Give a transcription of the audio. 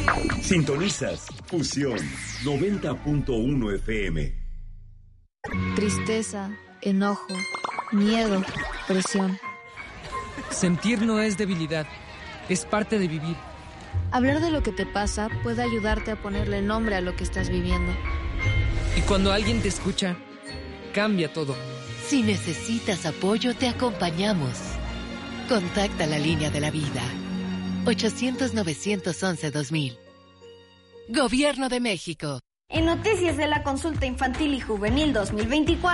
Sintonizas Fusión 90.1 FM. Tristeza, enojo, miedo, presión. Sentir no es debilidad, es parte de vivir. Hablar de lo que te pasa puede ayudarte a ponerle nombre a lo que estás viviendo. Y cuando alguien te escucha, cambia todo. Si necesitas apoyo, te acompañamos. Contacta la línea de la vida. 800-911-2000. Gobierno de México. En noticias de la consulta infantil y juvenil 2024.